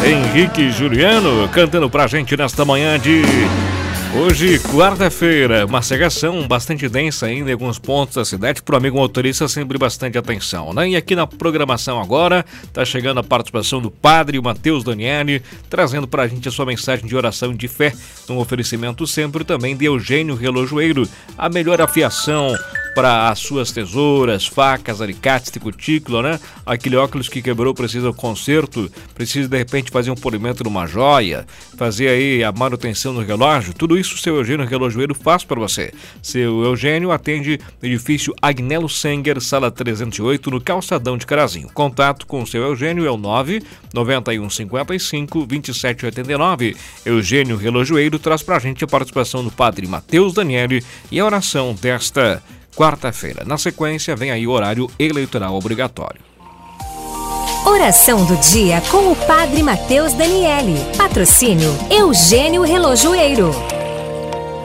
Henrique e Juliano cantando pra gente nesta manhã de hoje, quarta-feira. Uma cegação bastante densa ainda em alguns pontos da cidade. Pro amigo motorista, sempre bastante atenção, né? E aqui na programação agora, tá chegando a participação do Padre Matheus Daniele, trazendo pra gente a sua mensagem de oração e de fé. Um oferecimento sempre também de Eugênio Relojoeiro, a melhor afiação para as suas tesouras, facas, alicates de cutícula, né? Aquele óculos que quebrou precisa de conserto, precisa de repente fazer um polimento numa joia, fazer aí a manutenção no relógio, tudo isso o seu Eugênio Relojoeiro faz para você. Seu Eugênio atende no edifício Agnello Senger, sala 308, no Calçadão de Carazinho. Contato com o seu Eugênio é o 991552789. Eugênio Relojoeiro traz pra gente a participação do Padre Matheus Daniele e a oração desta quarta-feira. Na sequência, vem aí o horário eleitoral obrigatório. Oração do dia com o Padre Matheus Daniele. Patrocínio Eugênio Relojoeiro.